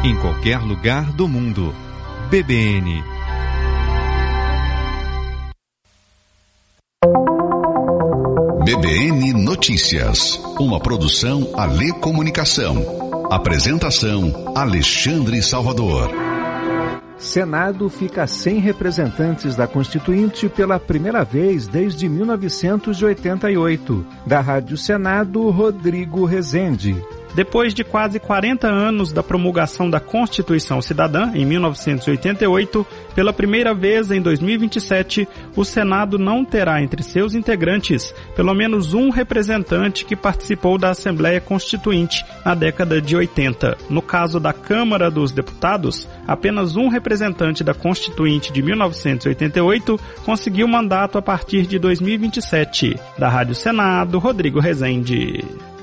em qualquer lugar do mundo. BBN. BBN Notícias, uma produção Alê Comunicação. Apresentação Alexandre Salvador. Senado fica sem representantes da Constituinte pela primeira vez desde 1988. Da Rádio Senado, Rodrigo Rezende. Depois de quase 40 anos da promulgação da Constituição Cidadã, em 1988, pela primeira vez em 2027, o Senado não terá entre seus integrantes pelo menos um representante que participou da Assembleia Constituinte na década de 80. No caso da Câmara dos Deputados, apenas um representante da Constituinte de 1988 conseguiu mandato a partir de 2027. Da Rádio Senado, Rodrigo Rezende.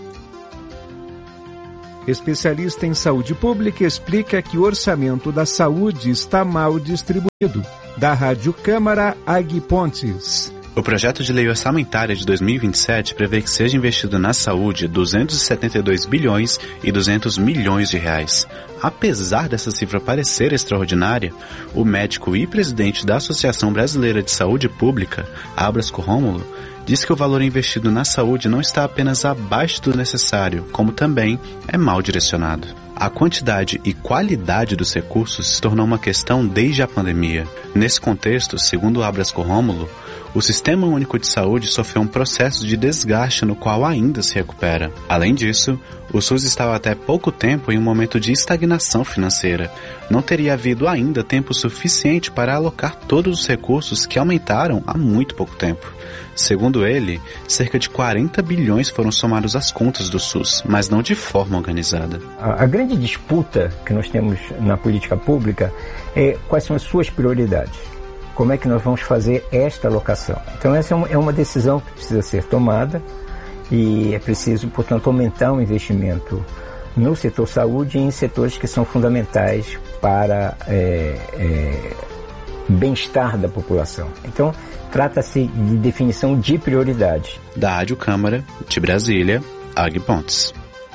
Especialista em saúde pública explica que o orçamento da saúde está mal distribuído. Da Rádio Câmara, Agui Pontes. O projeto de lei orçamentária de 2027 prevê que seja investido na saúde 272 bilhões e 200 milhões de reais. Apesar dessa cifra parecer extraordinária, o médico e presidente da Associação Brasileira de Saúde Pública, Abrasco Rômulo, diz que o valor investido na saúde não está apenas abaixo do necessário, como também é mal direcionado. A quantidade e qualidade dos recursos se tornou uma questão desde a pandemia. Nesse contexto, segundo Abrasco Rômulo, o Sistema Único de Saúde sofreu um processo de desgaste no qual ainda se recupera. Além disso, o SUS estava até pouco tempo em um momento de estagnação financeira. Não teria havido ainda tempo suficiente para alocar todos os recursos que aumentaram há muito pouco tempo. Segundo ele, cerca de 40 bilhões foram somados às contas do SUS, mas não de forma organizada. A grande disputa que nós temos na política pública é quais são as suas prioridades. Como é que nós vamos fazer esta alocação? Então essa é uma decisão que precisa ser tomada e é preciso, portanto, aumentar o investimento no setor saúde e em setores que são fundamentais para bem-estar da população. Então, trata-se de definição de prioridades. Da Rádio Câmara, de Brasília, Agui Pontes.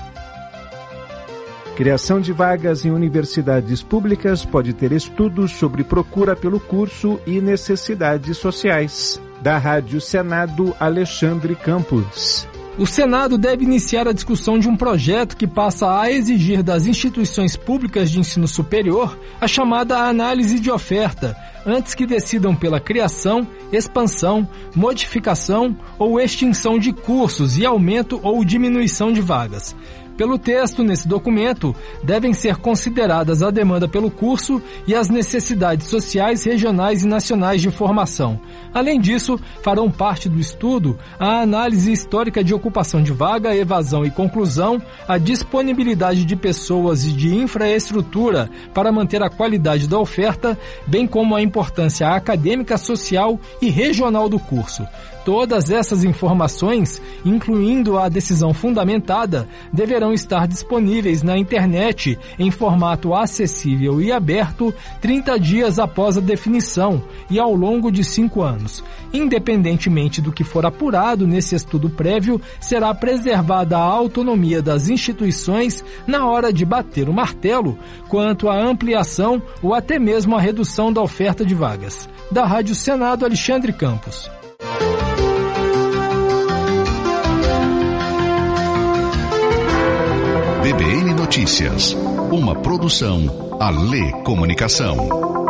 Criação de vagas em universidades públicas pode ter estudos sobre procura pelo curso e necessidades sociais. Da Rádio Senado, Alexandre Campos. O Senado deve iniciar a discussão de um projeto que passa a exigir das instituições públicas de ensino superior a chamada análise de oferta, antes que decidam pela criação, expansão, modificação ou extinção de cursos e aumento ou diminuição de vagas. Pelo texto, nesse documento, devem ser consideradas a demanda pelo curso e as necessidades sociais, regionais e nacionais de formação. Além disso, farão parte do estudo a análise histórica de ocupação de vaga, evasão e conclusão, a disponibilidade de pessoas e de infraestrutura para manter a qualidade da oferta, bem como a importância acadêmica, social e regional do curso. Todas essas informações, incluindo a decisão fundamentada, deverão estar disponíveis na internet em formato acessível e aberto 30 dias após a definição e ao longo de 5 anos. Independentemente do que for apurado nesse estudo prévio, será preservada a autonomia das instituições na hora de bater o martelo quanto à ampliação ou até mesmo a redução da oferta de vagas. Da Rádio Senado, Alexandre Campos. BBN Notícias, uma produção Alê Comunicação.